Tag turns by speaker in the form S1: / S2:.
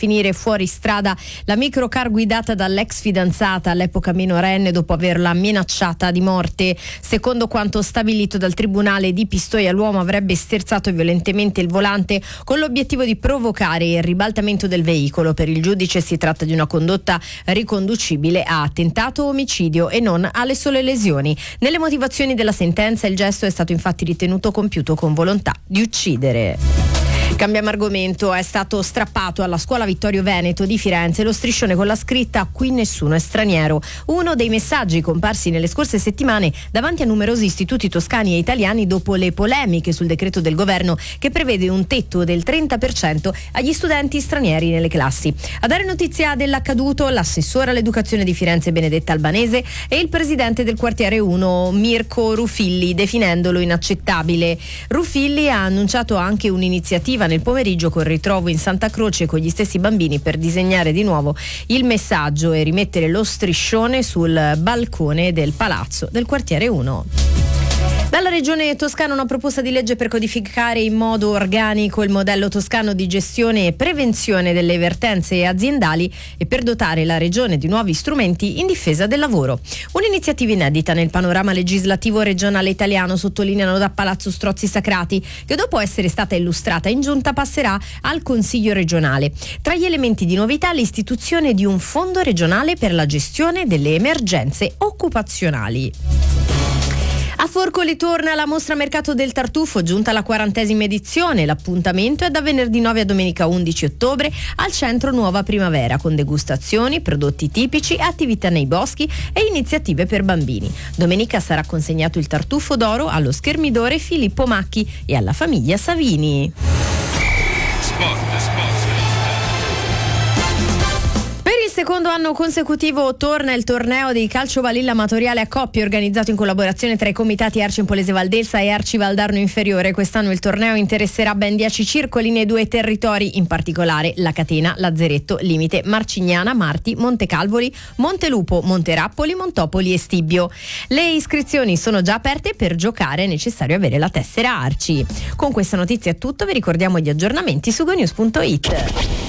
S1: finire fuori strada la microcar guidata dall'ex fidanzata, all'epoca minorenne, dopo averla minacciata di morte. Secondo quanto stabilito dal tribunale di Pistoia, l'uomo avrebbe sterzato violentemente il volante con l'obiettivo di provocare il ribaltamento del veicolo. Per il giudice si tratta di una condotta riconducibile a tentato omicidio e non alle sole lesioni. Nelle motivazioni della sentenza il gesto è stato infatti ritenuto compiuto con volontà di uccidere. Cambiamo argomento. È stato strappato alla scuola Vittorio Veneto di Firenze lo striscione con la scritta "Qui nessuno è straniero", uno dei messaggi comparsi nelle scorse settimane davanti a numerosi istituti toscani e italiani dopo le polemiche sul decreto del governo che prevede un tetto del 30% agli studenti stranieri nelle classi. A dare notizia dell'accaduto l'assessore all'educazione di Firenze Benedetta Albanese e il presidente del quartiere 1 Mirko Ruffilli, definendolo inaccettabile. Ruffilli ha annunciato anche un'iniziativa nel pomeriggio col ritrovo in Santa Croce con gli stessi bambini per disegnare di nuovo il messaggio e rimettere lo striscione sul balcone del palazzo del quartiere 1. Dalla Regione Toscana una proposta di legge per codificare in modo organico il modello toscano di gestione e prevenzione delle vertenze aziendali e per dotare la Regione di nuovi strumenti in difesa del lavoro. Un'iniziativa inedita nel panorama legislativo regionale italiano, sottolineano da Palazzo Strozzi Sacrati, che dopo essere stata illustrata in giunta passerà al Consiglio regionale. Tra gli elementi di novità l'istituzione di un fondo regionale per la gestione delle emergenze occupazionali. A Forcoli torna la mostra mercato del tartufo, giunta alla 40ª edizione. L'appuntamento è da venerdì 9 a domenica 11 ottobre al centro Nuova Primavera, con degustazioni, prodotti tipici, attività nei boschi e iniziative per bambini. Domenica sarà consegnato il tartufo d'oro allo schermidore Filippo Macchi e alla famiglia Savini.
S2: Sport.
S1: Secondo anno consecutivo torna il torneo di calcio balilla amatoriale a coppie, organizzato in collaborazione tra i comitati Arci Empolese Valdelsa e Arci Valdarno Inferiore. Quest'anno il torneo interesserà ben 10 circoli nei 2 territori, in particolare La Catena, Lazzeretto, Limite, Marcignana, Marti, Montecalvoli, Montelupo, Monterappoli, Montopoli e Stibbio. Le iscrizioni sono già aperte, per giocare è necessario avere la tessera Arci. Con questa notizia è tutto, vi ricordiamo gli aggiornamenti su gonews.it.